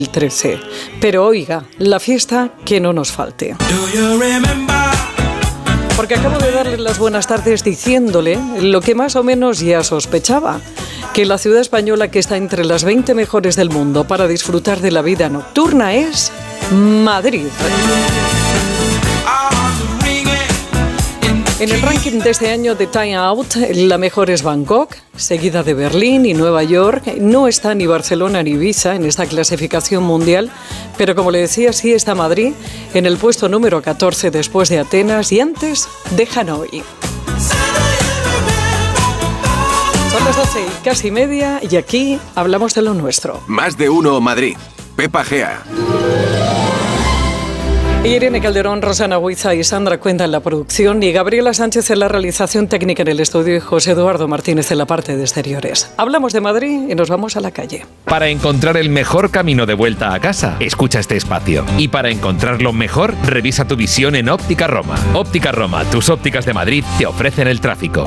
13. Pero oiga, la fiesta que no nos falte. Porque acabo de darle las buenas tardes diciéndole lo que más o menos ya sospechaba, que la ciudad española que está entre las 20 mejores del mundo para disfrutar de la vida nocturna es Madrid. En el ranking de este año de Time Out, la mejor es Bangkok, seguida de Berlín y Nueva York. No está ni Barcelona ni Ibiza en esta clasificación mundial, pero como le decía, sí está Madrid en el puesto número 14 después de Atenas y antes de Hanoi. Son las 12 y casi media y aquí hablamos de lo nuestro. Más de uno Madrid. Pepa Gea. Irene Calderón, Rosana Huiza y Sandra Cuenda en la producción y Gabriela Sánchez en la realización técnica en el estudio y José Eduardo Martínez en la parte de exteriores. Hablamos de Madrid y nos vamos a la calle. Para encontrar el mejor camino de vuelta a casa, escucha este espacio. Y para encontrarlo mejor, revisa tu visión en Óptica Roma. Óptica Roma, tus ópticas de Madrid te ofrecen el tráfico.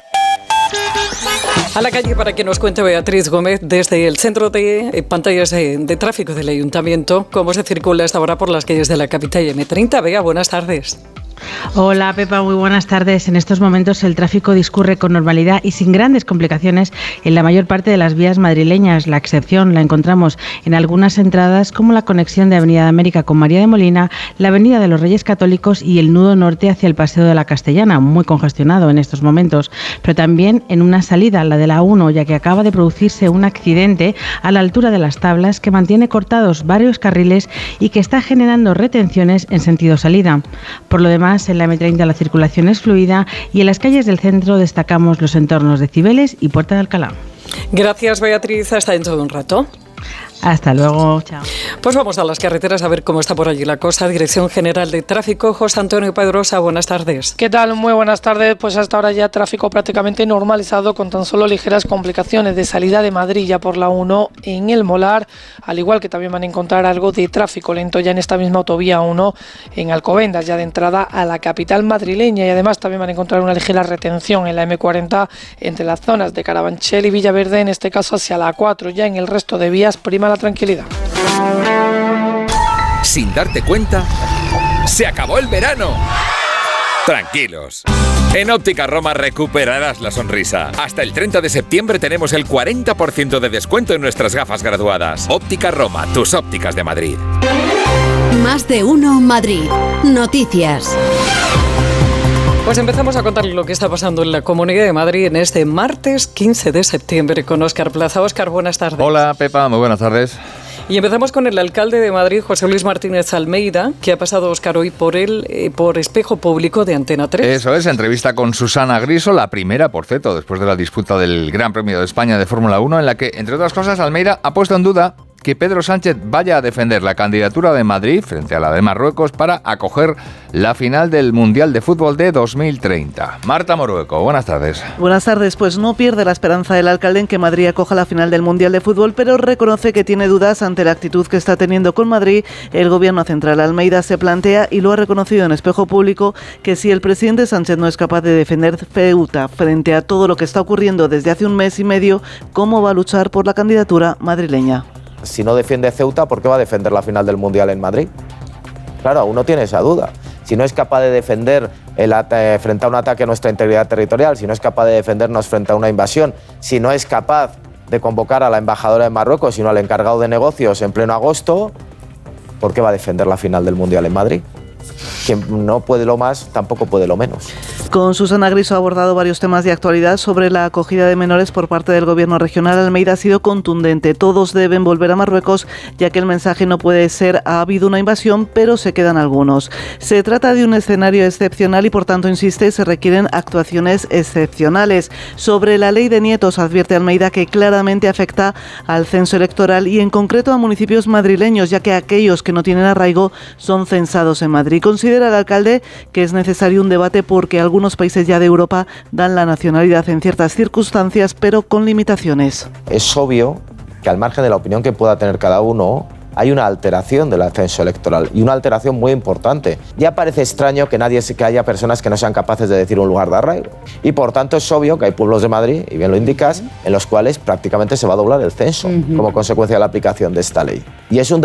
A la calle para que nos cuente Beatriz Gómez desde el centro de pantallas de tráfico del Ayuntamiento cómo se circula esta hora por las calles de la capital M30. Bea, buenas tardes. Hola Pepa, muy buenas tardes. En estos momentos el tráfico discurre con normalidad y sin grandes complicaciones en la mayor parte de las vías madrileñas. La excepción la encontramos en algunas entradas como la conexión de Avenida de América con María de Molina, la Avenida de los Reyes Católicos y el nudo norte hacia el Paseo de la Castellana, muy congestionado en estos momentos, pero también en una salida, la de la 1, ya que acaba de producirse un accidente a la altura de las Tablas que mantiene cortados varios carriles y que está generando retenciones en sentido salida. Por lo demás, en la M30 la circulación es fluida y en las calles del centro destacamos los entornos de Cibeles y Puerta de Alcalá. Gracias, Beatriz. Hasta dentro de un rato. Hasta luego, chao. Pues vamos a las carreteras a ver cómo está por allí la cosa. Dirección General de Tráfico, José Antonio Pedrosa, buenas tardes. ¿Qué tal? Muy buenas tardes. Pues hasta ahora ya tráfico prácticamente normalizado con tan solo ligeras complicaciones de salida de Madrid ya por la 1 en el Molar, al igual que también van a encontrar algo de tráfico lento ya en esta misma autovía 1 en Alcobendas, ya de entrada a la capital madrileña, y además también van a encontrar una ligera retención en la M40 entre las zonas de Carabanchel y Villaverde, en este caso hacia la 4, ya en el resto de vías prima la tranquilidad. Sin darte cuenta, ¡se acabó el verano! Tranquilos. En Óptica Roma recuperarás la sonrisa. Hasta el 30 de septiembre tenemos el 40% de descuento en nuestras gafas graduadas. Óptica Roma, tus ópticas de Madrid. Más de uno Madrid. Noticias. Pues empezamos a contar lo que está pasando en la Comunidad de Madrid en este martes 15 de septiembre con Óscar Plaza. Óscar, buenas tardes. Hola, Pepa, muy buenas tardes. Y empezamos con el alcalde de Madrid, José Luis Martínez Almeida, que ha pasado, Óscar, hoy por Espejo Público de Antena 3. Eso es, entrevista con Susana Griso, la primera, por cierto, después de la disputa del Gran Premio de España de Fórmula 1, en la que, entre otras cosas, Almeida ha puesto en duda que Pedro Sánchez vaya a defender la candidatura de Madrid frente a la de Marruecos para acoger la final del Mundial de Fútbol de 2030. Marta Morueco, buenas tardes. Buenas tardes. Pues no pierde la esperanza el alcalde en que Madrid acoja la final del Mundial de Fútbol, pero reconoce que tiene dudas ante la actitud que está teniendo con Madrid el gobierno central. Almeida se plantea, y lo ha reconocido en Espejo Público, que si el presidente Sánchez no es capaz de defender Ceuta frente a todo lo que está ocurriendo desde hace un mes y medio, ¿cómo va a luchar por la candidatura madrileña? Si no defiende Ceuta, ¿por qué va a defender la final del Mundial en Madrid? Claro, uno tiene esa duda. Si no es capaz de defender frente a un ataque a nuestra integridad territorial, si no es capaz de defendernos frente a una invasión, si no es capaz de convocar a la embajadora de Marruecos, sino al encargado de negocios en pleno agosto, ¿por qué va a defender la final del Mundial en Madrid? Quien no puede lo más, tampoco puede lo menos. Con Susana Griso ha abordado varios temas de actualidad sobre la acogida de menores por parte del gobierno regional. Almeida ha sido contundente. Todos deben volver a Marruecos, ya que el mensaje no puede ser ha habido una invasión, pero se quedan algunos. Se trata de un escenario excepcional y, por tanto, insiste, se requieren actuaciones excepcionales. Sobre la ley de nietos, advierte Almeida que claramente afecta al censo electoral y, en concreto, a municipios madrileños, ya que aquellos que no tienen arraigo son censados en Madrid. Considera el alcalde que es necesario un debate porque algunos países ya de Europa dan la nacionalidad en ciertas circunstancias, pero con limitaciones. Es obvio que, al margen de la opinión que pueda tener cada uno, hay una alteración del censo electoral, y una alteración muy importante. Ya parece extraño que haya personas que no sean capaces de decir un lugar de arraigo. Y por tanto es obvio que hay pueblos de Madrid, y bien lo indicas, en los cuales prácticamente se va a doblar el censo como consecuencia de la aplicación de esta ley. Y es un